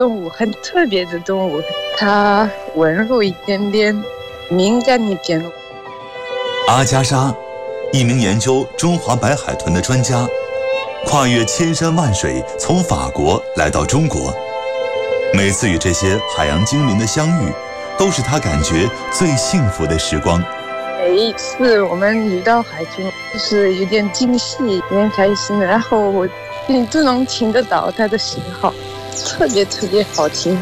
动物，很特别的动物，它温柔一点点，敏感一点。 阿加莎，一名研究中华白海豚的专家，跨越千山万水，从法国来到中国。每次与这些海洋精灵的相遇，都是他感觉最幸福的时光。 每一次我们遇到海豚，就是有点惊喜，有点开心，然后我都能听得到它的信号，特别特别好听。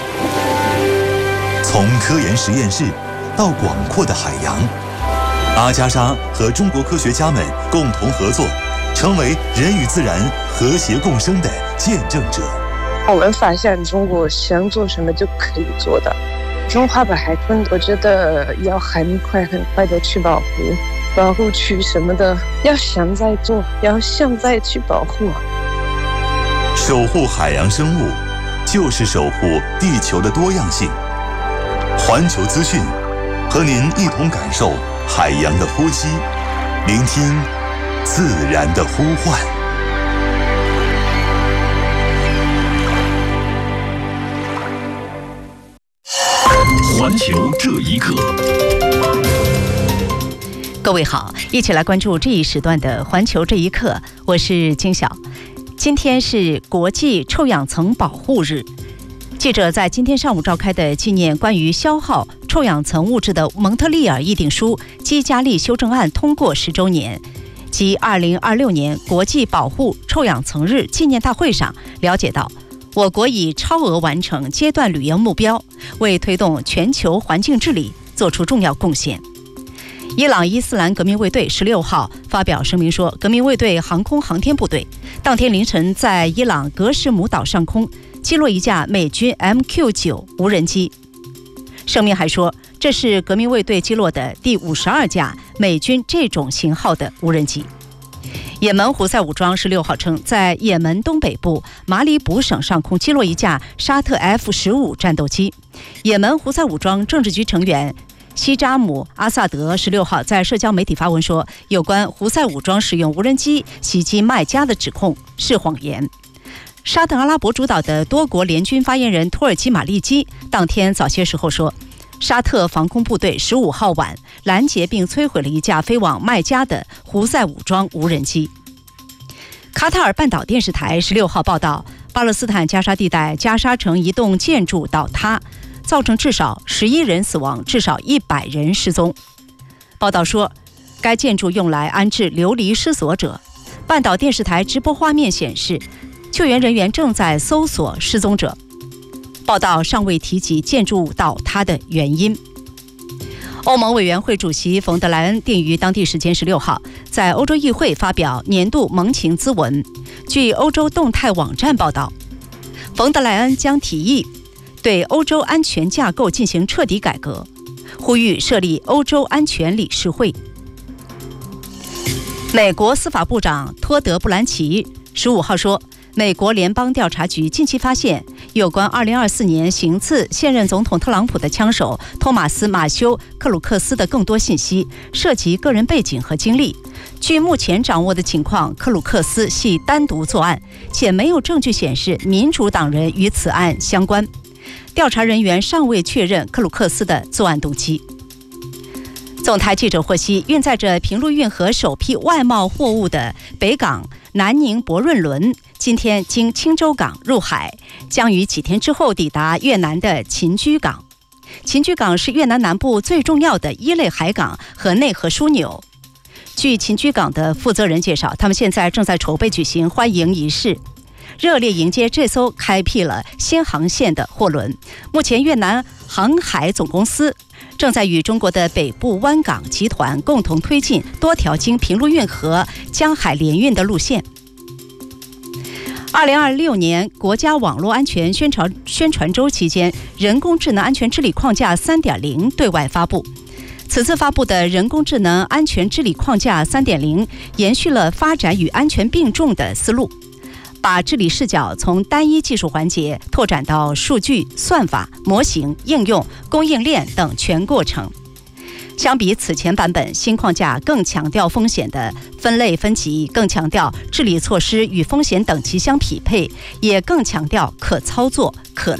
从科研实验室到广阔的海洋，阿加莎和中国科学家们共同合作，成为人与自然和谐共生的见证者。 我们发现中国想做什么就可以做到。中华白海豚，我觉得要很快的去保护区什么的，要想再做，要想再去保护。 守护海洋生物，就是守护地球的多样性。环球资讯，和您一同感受海洋的呼吸，聆听自然的呼唤。 环球这一刻， 各位好，一起来关注这一时段的环球这一刻，我是金晓。今天是国际臭氧层保护日。记者在今天上午召开的纪念关于消耗臭氧层物质的蒙特利尔议定书基加利修正案通过10周年及2026年国际保护臭氧层日纪念大会上了解到，我国以超额完成阶段履约目标，为推动全球环境治理做出重要贡献。伊朗伊斯兰革命卫队16号发表声明说，革命卫队航空航天部队当天凌晨在伊朗格什姆岛上空击落一架美军 MQ-9 无人机。声明还说，这是革命卫队击落的第52架美军这种型号的无人机。也门胡塞武装16号称，在也门东北部马里卜省上空击落一架沙特 F-15战斗机。也门胡塞武装政治局成员西扎姆·阿萨德16号在社交媒体发文说，有关胡塞武装使用无人机袭击麦加的指控是谎言。沙特阿拉伯主导的多国联军发言人土耳其马利基当天早些时候说，沙特防空部队15号晚拦截并摧毁了一架飞往麦加的胡塞武装无人机。卡塔尔半岛电视台16号报道，巴勒斯坦加沙地带加沙城一栋建筑倒塌，造成至少11人死亡，至少100人失踪。报道说，该建筑用来安置流离失所者。半岛电视台直播画面显示，救援人员正在搜索失踪者。报道尚未提及建筑倒塌的原因。欧盟委员会主席冯德莱恩定于当地时间16号在欧洲议会发表年度盟情咨文。据欧洲动态网站报道，冯德莱恩将提议对欧洲安全架构进行彻底改革，呼吁设立欧洲安全理事会。美国司法部长托德·布兰奇15号说，美国联邦调查局近期发现有关2024年行刺现任总统特朗普的枪手托马斯·马修·克鲁克斯的更多信息，涉及个人背景和经历。据目前掌握的情况，克鲁克斯系单独作案，且没有证据显示民主党人与此案相关。调查人员尚未确认克鲁克斯的作案动机。总台记者获悉，运载着平陆运河首批外贸货物的北港南宁博润轮今天经青州港入海，将于几天之后抵达越南的秦居港。秦居港是越南南部最重要的一类海港和内河枢纽。据秦居港的负责人介绍，他们现在正在筹备举行欢迎仪式，热烈迎接这艘开辟了新航线的货轮。目前越南航海总公司正在与中国的北部湾港集团共同推进多条经平陆运河、江海联运的路线。2026年国家网络安全宣传周期间，人工智能安全治理框架 3.0 对外发布。此次发布的人工智能安全治理框架 3.0 延续了发展与安全并重的思路，把治理视角从单一技术环节拓展到数据、算法、模型、应用、供应链等全过程。 相比此前版本，新框架更强调风险的分类分级，更强调治理措施与风险等级相匹配，也更强调可操作、可